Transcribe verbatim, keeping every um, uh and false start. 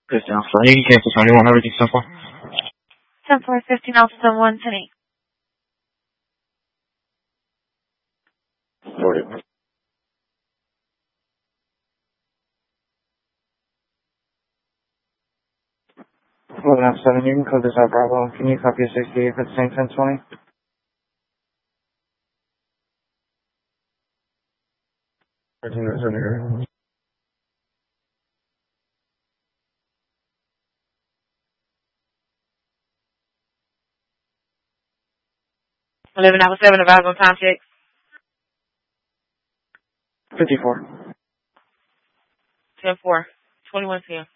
fifteen Alpha, you can cancel seventy-one, everything so far. ten four, fifteen Alpha, seven one, ten eight. forty. eleven Alpha seven, you can code this out, Bravo. Can you copy a sixty-eight for the same ten twenty? thirteen minutes earlier. eleven Alpha seven, advise on time check. fifty-four. ten four, twenty-one ten.